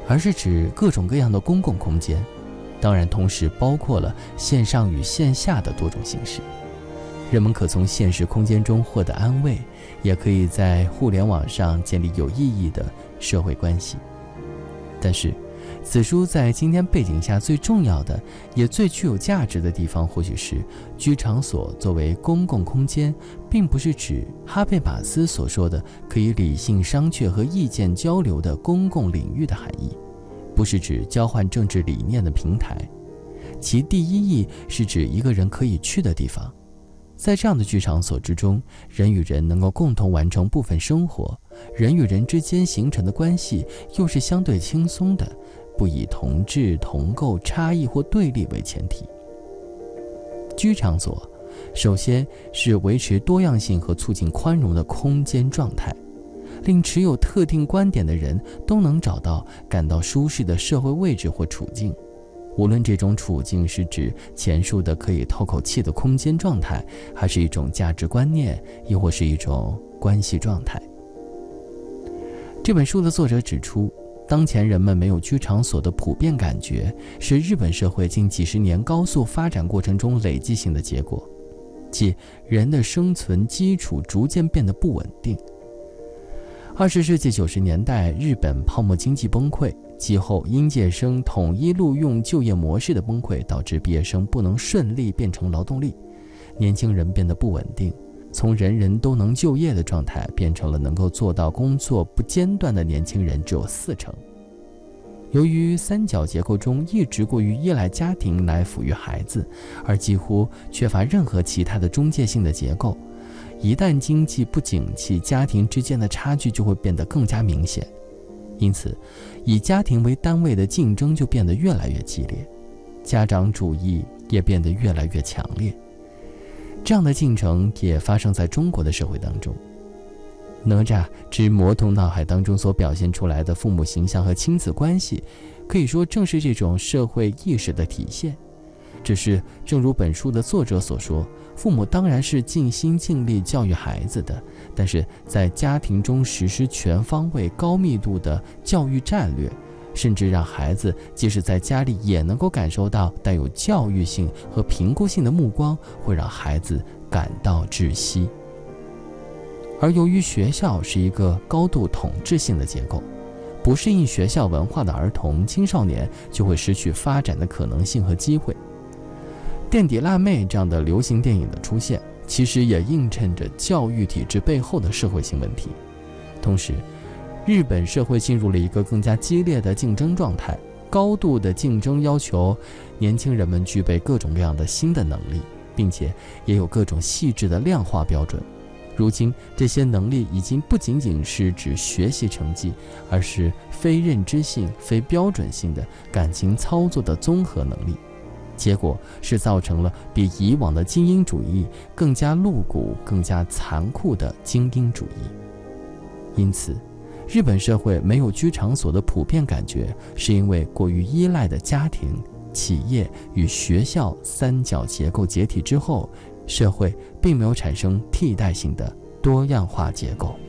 而是指各种各样的公共空间，当然同时包括了线上与线下的多种形式。人们可从现实空间中获得安慰，也可以在互联网上建立有意义的社会关系。但是此书在今天背景下最重要的也最具有价值的地方，或许是居场所作为公共空间，并不是指哈贝马斯所说的可以理性商榷和意见交流的公共领域的含义，不是指交换政治理念的平台，其第一义是指一个人可以去的地方。在这样的居场所之中，人与人能够共同完成部分生活，人与人之间形成的关系又是相对轻松的，不以同质同构、差异或对立为前提。居场所首先是维持多样性和促进宽容的空间状态，令持有特定观点的人都能找到感到舒适的社会位置或处境，无论这种处境是指前述的可以透口气的空间状态，还是一种价值观念，又或是一种关系状态。这本书的作者指出，当前人们没有居场所的普遍感觉，是日本社会近几十年高速发展过程中累积性的结果，即人的生存基础逐渐变得不稳定。20世纪90年代，日本泡沫经济崩溃，其后应届生统一录用就业模式的崩溃，导致毕业生不能顺利变成劳动力，年轻人变得不稳定，从人人都能就业的状态变成了能够做到工作不间断的年轻人只有40%。由于三角结构中一直过于依赖家庭来抚育孩子，而几乎缺乏任何其他的中介性的结构，一旦经济不景气，家庭之间的差距就会变得更加明显。因此，以家庭为单位的竞争就变得越来越激烈，家长主义也变得越来越强烈。这样的进程也发生在中国的社会当中。哪吒之魔童闹海当中所表现出来的父母形象和亲子关系，可以说正是这种社会意识的体现。只是正如本书的作者所说，父母当然是尽心尽力教育孩子的，但是在家庭中实施全方位高密度的教育战略，甚至让孩子即使在家里也能够感受到带有教育性和评估性的目光，会让孩子感到窒息。而由于学校是一个高度统治性的结构，不适应学校文化的儿童、青少年就会失去发展的可能性和机会。垫底辣妹这样的流行电影的出现，其实也映衬着教育体制背后的社会性问题。同时，日本社会进入了一个更加激烈的竞争状态，高度的竞争要求年轻人们具备各种各样的新的能力，并且也有各种细致的量化标准。如今，这些能力已经不仅仅是指学习成绩，而是非认知性、非标准性的感情操作的综合能力。结果是造成了比以往的精英主义更加露骨、更加残酷的精英主义。因此，日本社会没有居场所的普遍感觉，是因为过于依赖的家庭、企业与学校三角结构解体之后，社会并没有产生替代性的多样化结构。